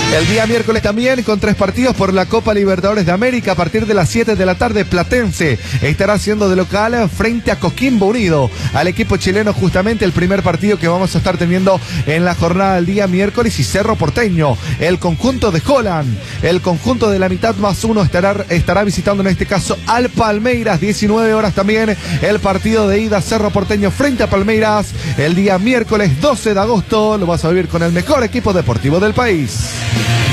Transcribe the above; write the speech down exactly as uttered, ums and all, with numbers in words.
El día miércoles también con tres partidos por la Copa Libertadores de América a partir de las siete de la tarde. Platense estará haciendo de local frente a Coquimbo Unido, al equipo chileno, justamente el primer partido que vamos a estar teniendo en la jornada del día miércoles. Y Cerro Porteño, el conjunto de Holland, el conjunto de la mitad más uno estará, estará visitando en este caso al Palmeiras. diecinueve horas también el partido de ida, Cerro Porteño frente a Palmeiras, el día miércoles doce de agosto. Lo vas a vivir con el mejor equipo deportivo del país.